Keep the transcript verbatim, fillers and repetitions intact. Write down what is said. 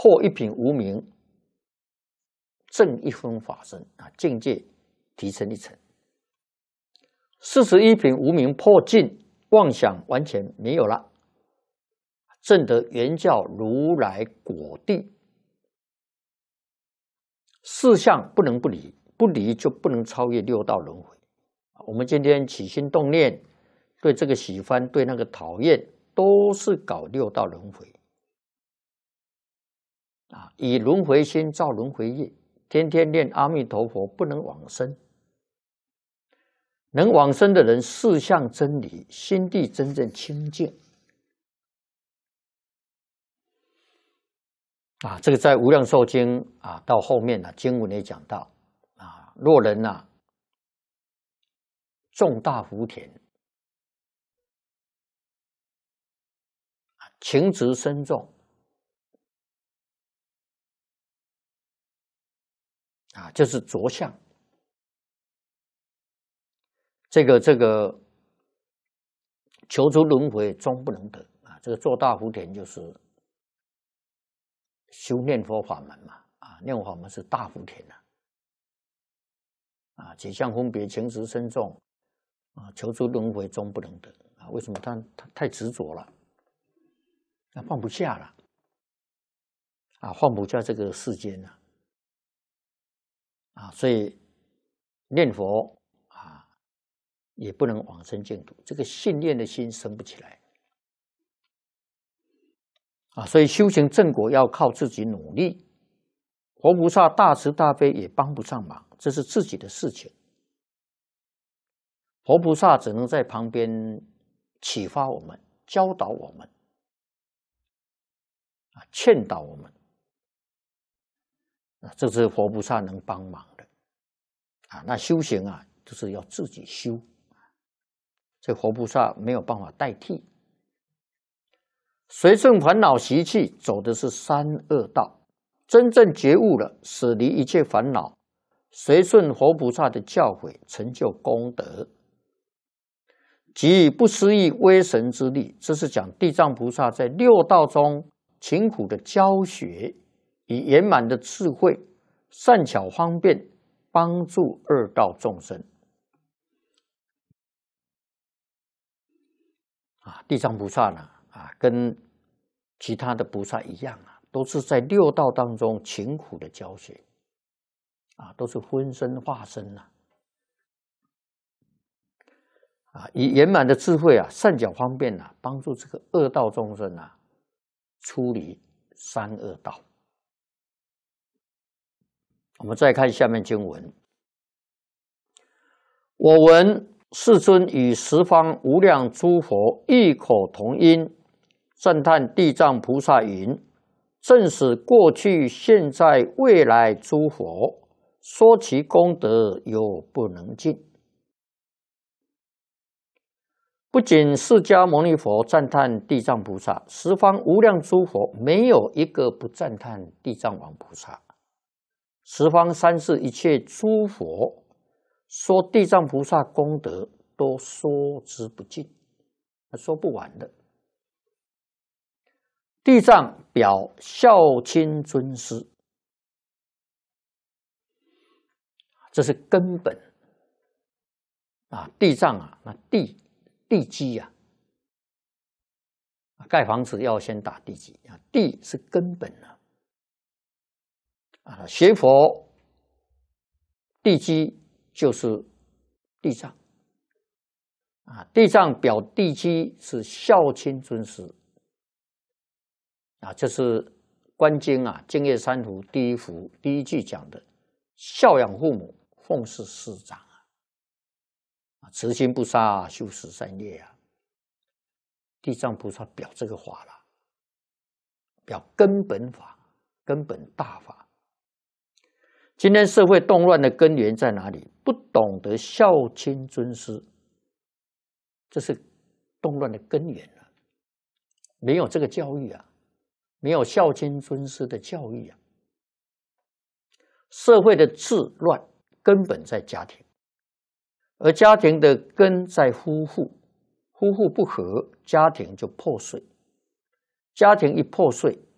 破一品无明，正一分法身啊，境界提升一层。四十一品无明破尽，妄想完全没有了，证得原教如来果地。四相不能不离，不离就不能超越六道轮回。我们今天起心动念，对这个喜欢，对那个讨厌，都是搞六道轮回啊！以轮回心造轮回业，天天念阿弥陀佛，不能往生。能往生的人，四相真理，心地真正清净啊！这个在《无量寿经》啊，到后面呢、啊，经文也讲到啊，若人呐、啊、种大福田，情植深重啊，就是着相。这个这个求出轮回终不能得啊！这个做大福田就是修念佛法门嘛啊，念佛法门是大福田呐啊，几相分别，情执深重啊，求出轮回终不能得啊！为什么他他太执着了啊，放不下了啊，放不下这个世间了啊，所以念佛也不能往生净土，这个信念的心生不起来啊！所以修行正果要靠自己努力，佛菩萨大慈大悲也帮不上忙，这是自己的事情。佛菩萨只能在旁边启发我们、教导我们、啊劝导我们啊，这是佛菩萨能帮忙的啊。那修行啊，就是要自己修。这佛菩萨没有办法代替，随顺烦恼习气，走的是三恶道。真正觉悟了，舍离一切烦恼，随顺佛菩萨的教诲，成就功德，即以不思议威神之力。这是讲地藏菩萨在六道中勤苦的教学，以圆满的智慧，善巧方便，帮助二道众生。啊，地藏菩萨呢，啊，跟其他的菩萨一样啊，都是在六道当中勤苦的教学，啊，都是分身化身呐，啊，以圆满的智慧啊，善巧方便啊，帮助这个恶道众生啊，出离三恶道。我们再看下面经文，我闻世尊与十方无量诸佛异口同音，赞叹地藏菩萨云：正使过去、现在、未来诸佛，说其功德犹不能尽。不仅释迦牟尼佛赞叹地藏菩萨，十方无量诸佛没有一个不赞叹地藏王菩萨。十方三世一切诸佛说地藏菩萨功德都说之不尽，说不完的。地藏表孝亲尊师，这是根本啊！地藏啊，那地地基啊，盖房子要先打地基啊，地是根本啊。啊，学佛地基就是地藏啊，地藏表地基是孝亲尊师啊，这是《观经》啊，《净业三福》第一福第一句讲的，孝养父母，奉事师长啊，慈心不杀，修十善业啊。地藏菩萨表这个法了，表根本法，根本大法。今天社会动乱的根源在哪里？不懂得孝亲尊师，这是动乱的根源了。没有这个教育啊，没有孝亲尊师的教育啊，社会的治乱根本在家庭，而家庭的根在夫妇，夫妇不和，家庭就破碎。家庭一破碎，